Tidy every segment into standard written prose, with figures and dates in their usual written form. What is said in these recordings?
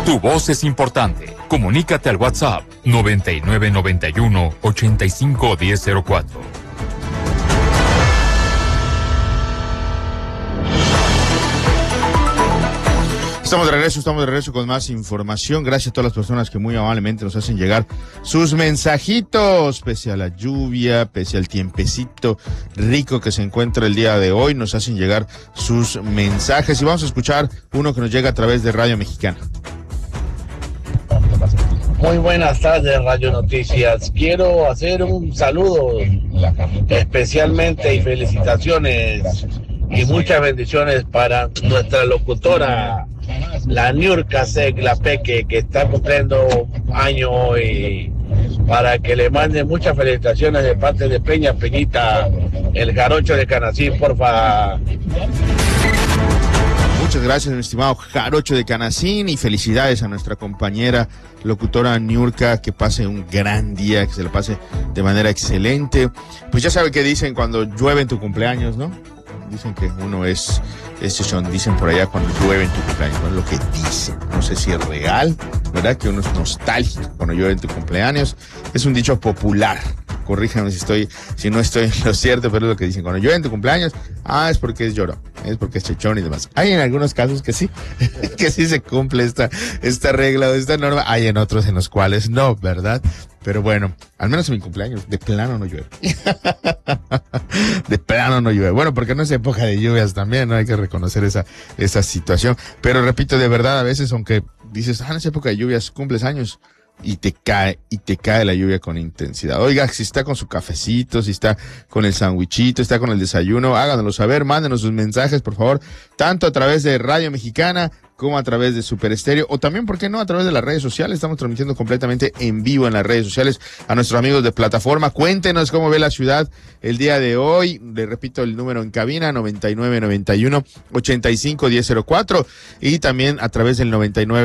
Tu voz es importante. Comunícate al WhatsApp 9991-851004. Estamos de regreso con más información. Gracias a todas las personas que muy amablemente nos hacen llegar sus mensajitos, pese a la lluvia, pese al tiempecito rico que se encuentra el día de hoy, nos hacen llegar sus mensajes y vamos a escuchar uno que nos llega a través de Radio Mexicana. Muy buenas tardes, Radio Noticias. Quiero hacer un saludo especialmente y felicitaciones y muchas bendiciones para nuestra locutora, la Niurka Sec, la Peque, que está cumpliendo año hoy, para que le mande muchas felicitaciones de parte de Peñita, el jarocho de Canacín, porfa. Muchas gracias, mi estimado jarocho de Canacín, y felicidades a nuestra compañera locutora Niurka, que pase un gran día, que se la pase de manera excelente. Pues ya sabe que dicen cuando llueve en tu cumpleaños, ¿no? Dicen que uno es chon, dicen por allá cuando llueve en tu cumpleaños, no es lo que dicen, no sé si es real, ¿verdad? Que uno es nostálgico cuando llueve en tu cumpleaños, es un dicho popular, corríjanme si no estoy en lo cierto, pero es lo que dicen, cuando llueve en tu cumpleaños, es porque es llorón, es porque es chechón y demás. Hay en algunos casos que sí, que sí se cumple esta regla o esta norma, hay en otros en los cuales no, ¿verdad? Pero bueno, al menos en mi cumpleaños, de plano no llueve. De plano no llueve. Bueno, porque no es época de lluvias también, ¿no? Hay que reconocer esa situación. Pero repito, de verdad, a veces, aunque dices, en esa época de lluvias, cumples años, y te cae la lluvia con intensidad. Oiga, si está con su cafecito, si está con el sandwichito, está con el desayuno, háganoslo saber, mándenos sus mensajes, por favor, tanto a través de Radio Mexicana como a través de Super Estéreo, o también, ¿por qué no?, a través de las redes sociales. Estamos transmitiendo completamente en vivo en las redes sociales a nuestros amigos de plataforma. Cuéntenos cómo ve la ciudad el día de hoy. Le repito el número en cabina, 9991-851004, y también a través del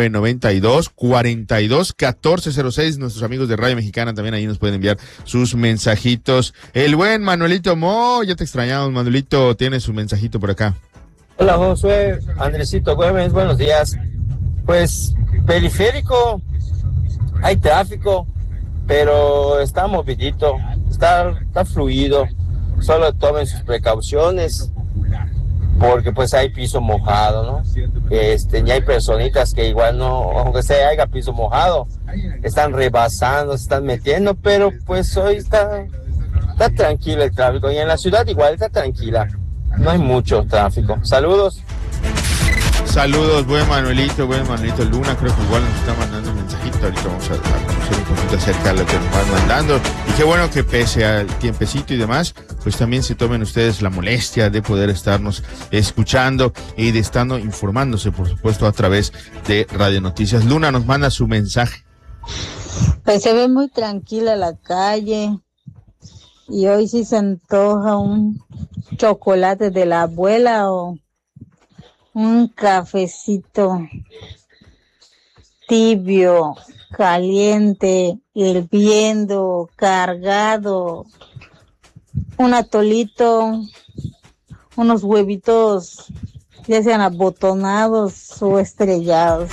9992-421406. Nuestros amigos de Radio Mexicana también ahí nos pueden enviar sus mensajitos. El buen Manuelito Mo, ya te extrañamos, Manuelito, tiene su mensajito por acá. Hola, Josué, Andresito Gómez, buenos días. Pues, periférico, hay tráfico, pero está movidito, está fluido. Solo tomen sus precauciones, porque pues hay piso mojado, ¿no? Y hay personitas que igual no, aunque sea haya piso mojado, están rebasando, se están metiendo, pero pues hoy está tranquilo el tráfico, y en la ciudad igual está tranquila. No hay mucho tráfico. Saludos. Saludos, buen Manuelito Luna, creo que igual nos está mandando un mensajito. Ahorita vamos a conocer un poquito acerca de lo que nos van mandando. Y qué bueno que pese al tiempecito y demás, pues también se tomen ustedes la molestia de poder estarnos escuchando y de estando informándose, por supuesto, a través de Radio Noticias. Luna nos manda su mensaje. Pues se ve muy tranquila la calle. Y hoy sí se antoja un chocolate de la abuela o un cafecito tibio, caliente, hirviendo, cargado, un atolito, unos huevitos, ya sean abotonados o estrellados.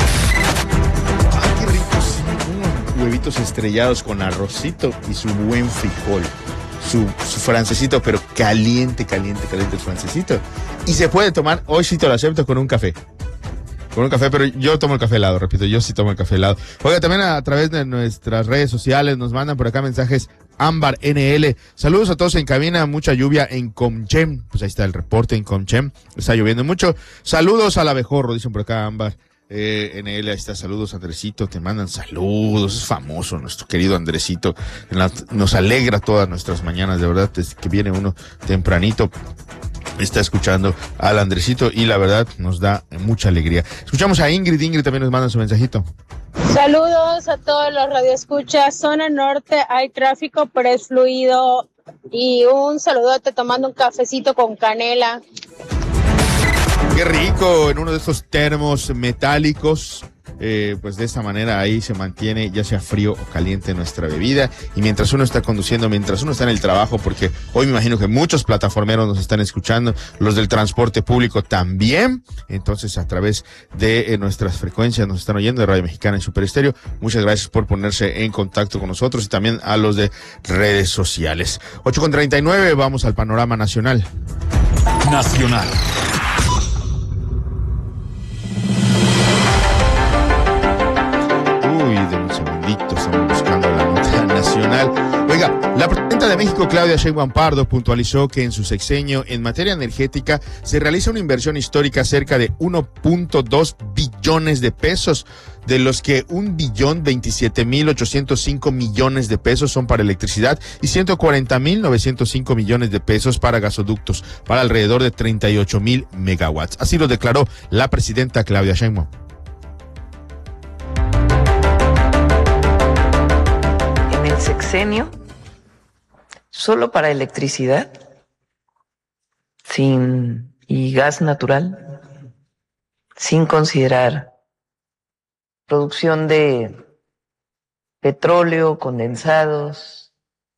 Qué rico, sí, unos huevitos estrellados con arrocito y su buen frijol. Su francesito, pero caliente el francesito. Y se puede tomar, hoy sí te lo acepto, con un café. Pero yo tomo el café helado, repito, yo sí tomo el café helado. Oiga, también a través de nuestras redes sociales nos mandan por acá mensajes. Ámbar NL, saludos a todos en cabina, mucha lluvia en Comchem. Pues ahí está el reporte en Comchem, está lloviendo mucho. Saludos al abejorro, dicen por acá Ámbar. NL, ahí está, saludos Andresito, te mandan saludos, es famoso nuestro querido Andresito, nos alegra todas nuestras mañanas, de verdad, desde que viene uno tempranito, está escuchando al Andresito y la verdad nos da mucha alegría. Escuchamos a Ingrid también nos manda su mensajito. Saludos a todos los radioescuchas, zona norte hay tráfico pero es fluido, y un saludote tomando un cafecito con canela. Qué rico, en uno de estos termos metálicos. Pues de esta manera ahí se mantiene ya sea frío o caliente nuestra bebida, y mientras uno está conduciendo, mientras uno está en el trabajo, porque hoy me imagino que muchos plataformeros nos están escuchando, los del transporte público también, entonces a través de nuestras frecuencias nos están oyendo, de Radio Mexicana y Super Estéreo. Muchas gracias por ponerse en contacto con nosotros y también a los de redes sociales. 8:39, vamos al panorama nacional. Nacional. De un segundito, estamos buscando la nota nacional. Oiga, la presidenta de México, Claudia Sheinbaum Pardo, puntualizó que en su sexenio en materia energética se realiza una inversión histórica cerca de 1.2 billones de pesos, de los que 1.027.805 millones de pesos son para electricidad y 140.905 millones de pesos para gasoductos, para alrededor de 38.000 megawatts. Así lo declaró la presidenta Claudia Sheinbaum. Sexenio, solo para electricidad y gas natural, sin considerar producción de petróleo, condensados,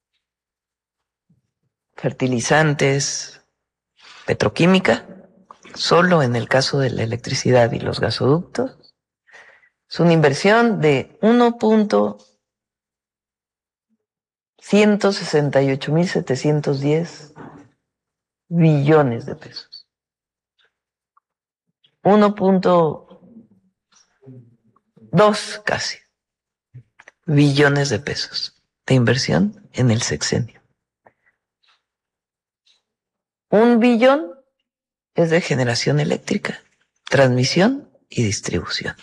fertilizantes, petroquímica, solo en el caso de la electricidad y los gasoductos, es una inversión de 1.168.710 billones de pesos. 1.2 casi billones de pesos de inversión en el sexenio. 1 billón es de generación eléctrica, transmisión y distribución.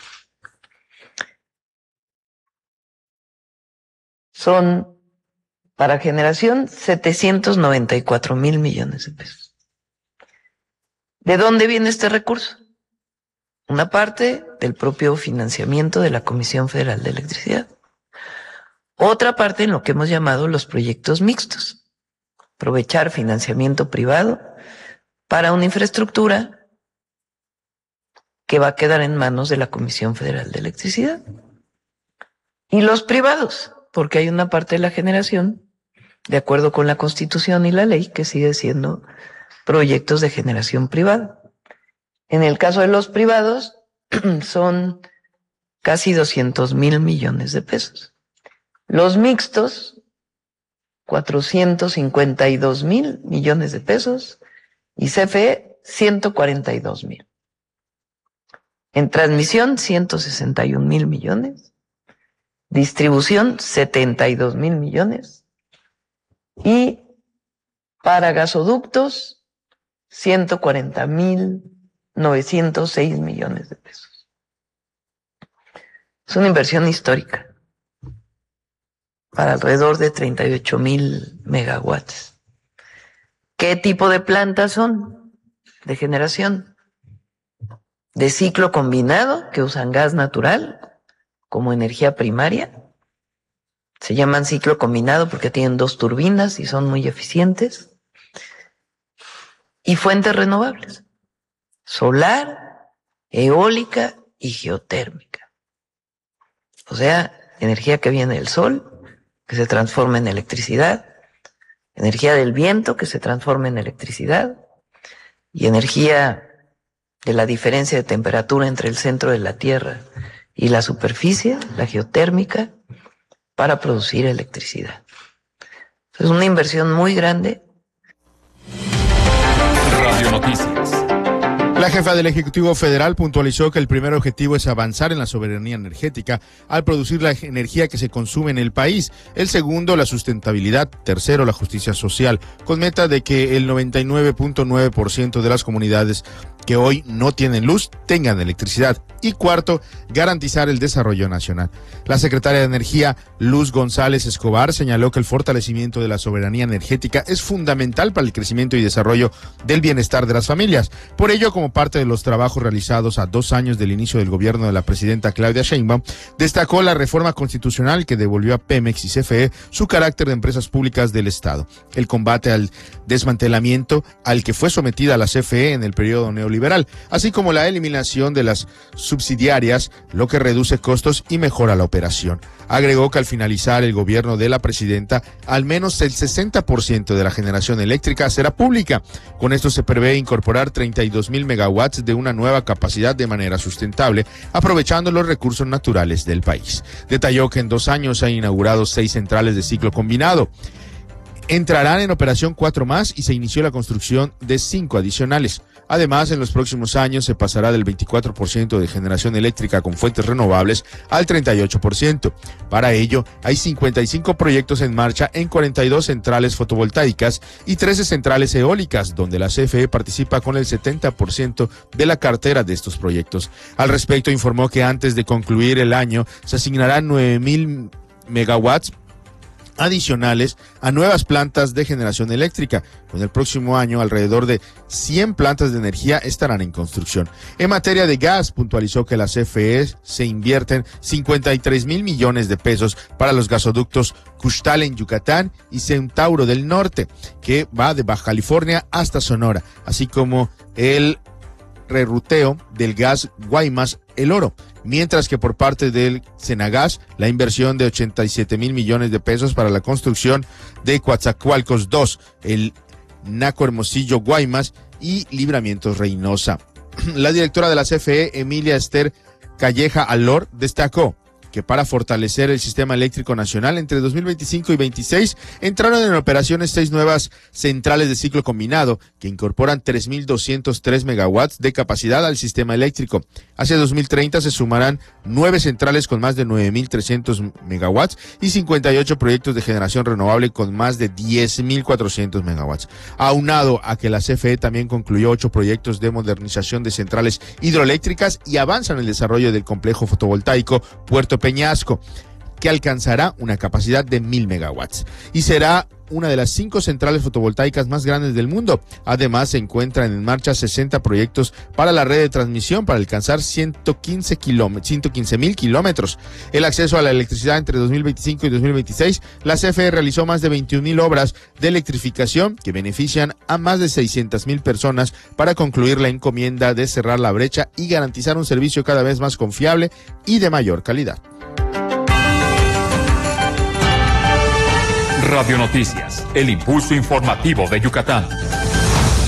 Son para generación 794.000 millones de pesos. ¿De dónde viene este recurso? Una parte del propio financiamiento de la Comisión Federal de Electricidad. Otra parte en lo que hemos llamado los proyectos mixtos. Aprovechar financiamiento privado para una infraestructura que va a quedar en manos de la Comisión Federal de Electricidad. Y los privados, porque hay una parte de la generación, de acuerdo con la Constitución y la ley, que sigue siendo proyectos de generación privada. En el caso de los privados, son casi 200.000 millones de pesos. Los mixtos, 452.000 millones de pesos, y CFE, 142.000. En transmisión, 161.000 millones. Distribución, 72.000 millones. Y para gasoductos, 140.906 millones de pesos. Es una inversión histórica para alrededor de 38.000 megawatts. ¿Qué tipo de plantas son? De generación. De ciclo combinado, que usan gas natural como energía primaria. Se llaman ciclo combinado porque tienen 2 turbinas y son muy eficientes. Y fuentes renovables. Solar, eólica y geotérmica. O sea, energía que viene del sol, que se transforma en electricidad. Energía del viento, que se transforma en electricidad. Y energía de la diferencia de temperatura entre el centro de la Tierra y la superficie, la geotérmica, para producir electricidad. Es una inversión muy grande. Radio Noticias. La jefa del Ejecutivo Federal puntualizó que el primer objetivo es avanzar en la soberanía energética al producir la energía que se consume en el país. El segundo, la sustentabilidad. Tercero, la justicia social, con meta de que el 99.9% de las comunidades que hoy no tienen luz tengan electricidad. Y cuarto, garantizar el desarrollo nacional. La secretaria de Energía, Luz González Escobar, señaló que el fortalecimiento de la soberanía energética es fundamental para el crecimiento y desarrollo del bienestar de las familias. Por ello, como parte de los trabajos realizados a 2 años del inicio del gobierno de la presidenta Claudia Sheinbaum, destacó la reforma constitucional que devolvió a Pemex y CFE su carácter de empresas públicas del Estado, el combate al desmantelamiento al que fue sometida la CFE en el periodo neoliberal neoliberal, así como la eliminación de las subsidiarias, lo que reduce costos y mejora la operación. Agregó que al finalizar el gobierno de la presidenta, al menos el 60% de la generación eléctrica será pública. Con esto se prevé incorporar 32,000 megawatts de una nueva capacidad de manera sustentable, aprovechando los recursos naturales del país. Detalló que en 2 años ha inaugurado 6 centrales de ciclo combinado. Entrarán en operación 4 más y se inició la construcción de 5 adicionales. Además, en los próximos años se pasará del 24% de generación eléctrica con fuentes renovables al 38%. Para ello, hay 55 proyectos en marcha en 42 centrales fotovoltaicas y 13 centrales eólicas, donde la CFE participa con el 70% de la cartera de estos proyectos. Al respecto, informó que antes de concluir el año se asignarán 9,000 megawatts adicionales a nuevas plantas de generación eléctrica. Con el próximo año, alrededor de 100 plantas de energía estarán en construcción. En materia de gas, puntualizó que la CFE se invierten 53,000 millones de pesos para los gasoductos Custal en Yucatán y Centauro del Norte, que va de Baja California hasta Sonora, así como el reruteo del gas Guaymas El Oro. Mientras que por parte del Senagas, la inversión de 87,000 millones de pesos para la construcción de Coatzacoalcos 2, el Naco Hermosillo Guaymas y Libramientos Reynosa. La directora de la CFE, Emilia Esther Calleja Alor, destacó que para fortalecer el sistema eléctrico nacional entre 2025 y 2026 entraron en operaciones 6 nuevas centrales de ciclo combinado que incorporan 3,203 megawatts de capacidad al sistema eléctrico. Hacia 2030 se sumarán 9 centrales con más de 9,300 megawatts y 58 proyectos de generación renovable con más de 10,400 megawatts. Aunado a que la CFE también concluyó 8 proyectos de modernización de centrales hidroeléctricas y avanza en el desarrollo del complejo fotovoltaico Puerto Peñasco, que alcanzará una capacidad de 1,000 megawatts y será una de las 5 centrales fotovoltaicas más grandes del mundo. Además, se encuentran en marcha 60 proyectos para la red de transmisión para alcanzar 115,000 kilómetros. El acceso a la electricidad entre 2025 y 2026, la CFE realizó más de 21,000 obras de electrificación que benefician a más de 600,000 personas para concluir la encomienda de cerrar la brecha y garantizar un servicio cada vez más confiable y de mayor calidad. Radio Noticias, el impulso informativo de Yucatán.